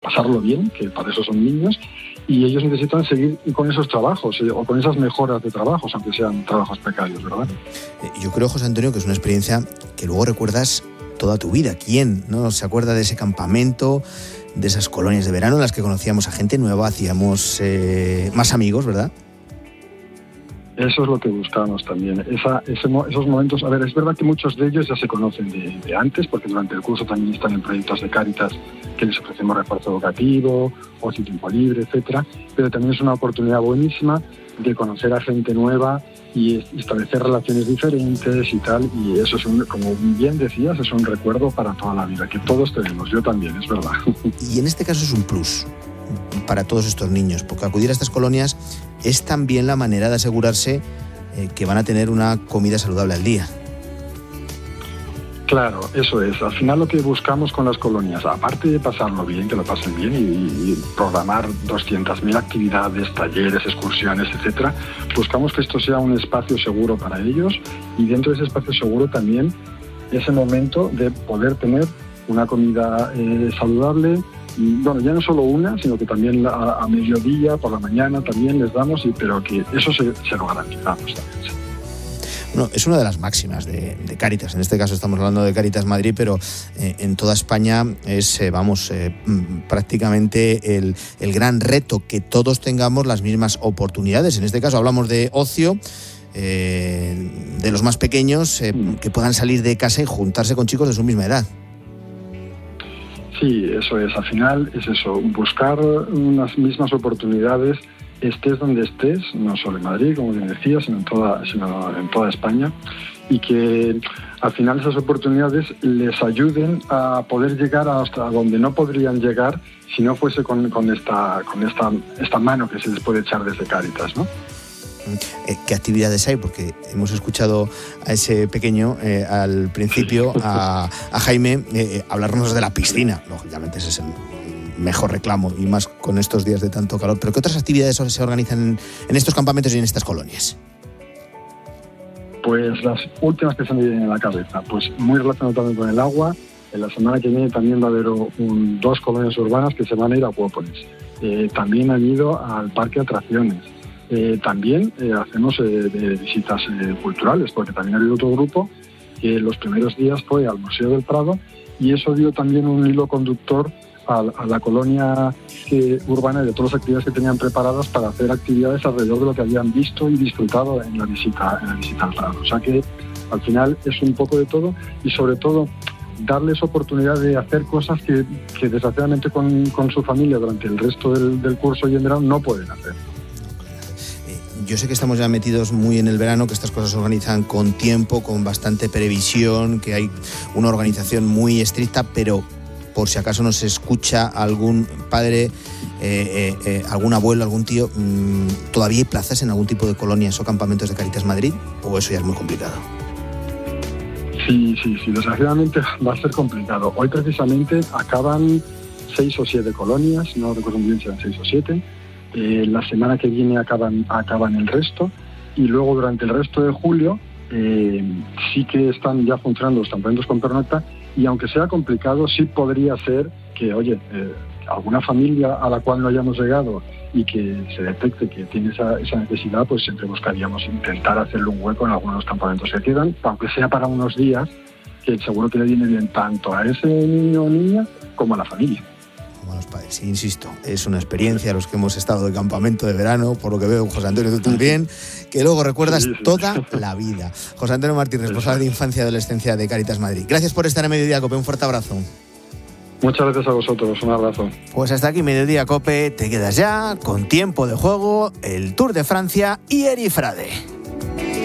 pasarlo bien, que para eso son niños, y ellos necesitan seguir con esos trabajos o con esas mejoras de trabajos, aunque sean trabajos precarios, ¿verdad? Yo creo, José Antonio, que es una experiencia que luego recuerdas toda tu vida. ¿Quién no se acuerda de ese campamento, de esas colonias de verano en las que conocíamos a gente nueva, hacíamos más amigos, ¿verdad? Eso es lo que buscamos también, esos momentos. A ver, es verdad que muchos de ellos ya se conocen de antes, porque durante el curso también están en proyectos de Cáritas que les ofrecemos refuerzo educativo, ocio y tiempo libre, etcétera, pero también es una oportunidad buenísima de conocer a gente nueva y establecer relaciones diferentes y tal, y eso es como bien decías, es un recuerdo para toda la vida, que todos tenemos, yo también, es verdad. Y en este caso es un plus para todos estos niños, porque acudir a estas colonias es también la manera de asegurarse que van a tener una comida saludable al día. Claro, eso es. Al final lo que buscamos con las colonias, aparte de pasarlo bien, que lo pasen bien y programar 200.000 actividades, talleres, excursiones, etcétera, buscamos que esto sea un espacio seguro para ellos, y dentro de ese espacio seguro también ese momento de poder tener una comida saludable. Bueno, ya no solo una, sino que también a mediodía, por la mañana también les damos, pero que eso se lo garantizamos también. Sí. Bueno, es una de las máximas de Cáritas. En este caso estamos hablando de Cáritas Madrid, pero en toda España es, prácticamente el gran reto, que todos tengamos las mismas oportunidades. En este caso hablamos de ocio, de los más pequeños, que puedan salir de casa y juntarse con chicos de su misma edad. Sí, eso es. Al final es eso, buscar unas mismas oportunidades, estés donde estés, no solo en Madrid, como bien decía, sino en toda España, y que al final esas oportunidades les ayuden a poder llegar hasta donde no podrían llegar si no fuese con esta mano que se les puede echar desde Cáritas, ¿no? ¿Qué actividades hay? Porque hemos escuchado a ese pequeño al principio, a Jaime, hablarnos de la piscina. Lógicamente ese es el mejor reclamo, y más con estos días de tanto calor. ¿Pero qué otras actividades se organizan en estos campamentos y en estas colonias? Pues las últimas que se me vienen a la cabeza, pues muy relacionado también con el agua. En la semana que viene también va a haber 2 colonias urbanas que se van a ir a Acuópolis. También han ido al parque de atracciones. También hacemos visitas culturales, porque también ha habido otro grupo que los primeros días fue al Museo del Prado, y eso dio también un hilo conductor a la colonia urbana, y de todas las actividades que tenían preparadas para hacer actividades alrededor de lo que habían visto y disfrutado en la visita al Prado. O sea que al final es un poco de todo, y sobre todo darles oportunidad de hacer cosas que desgraciadamente con su familia durante el resto del curso y en verano no pueden hacer. Yo sé que estamos ya metidos muy en el verano, que estas cosas se organizan con tiempo, con bastante previsión, que hay una organización muy estricta, pero por si acaso nos escucha algún padre, algún abuelo, algún tío, ¿todavía hay plazas en algún tipo de colonias o campamentos de Cáritas Madrid? ¿O eso ya es muy complicado? Sí, desgraciadamente va a ser complicado. Hoy precisamente acaban 6 o 7 colonias, no recuerdo muy bien si eran 6 o 7. La semana que viene acaban el resto, y luego durante el resto de julio sí que están ya funcionando los campamentos con pernocta, y aunque sea complicado, sí podría ser que, alguna familia a la cual no hayamos llegado y que se detecte que tiene esa necesidad, pues siempre buscaríamos intentar hacerle un hueco en algunos de los campamentos que quedan, aunque sea para unos días, que seguro que le viene bien tanto a ese niño o niña como a la familia. A los padres, insisto, es una experiencia, los que hemos estado de campamento de verano, por lo que veo, José Antonio, tú también, que luego recuerdas toda la vida. José Antonio Martín, responsable de Infancia y Adolescencia de Cáritas Madrid. Gracias por estar en Mediodía Cope, un fuerte abrazo. Muchas gracias a vosotros, un abrazo. Pues hasta aquí Mediodía Cope, te quedas ya con tiempo de juego, el Tour de Francia y Erifrade.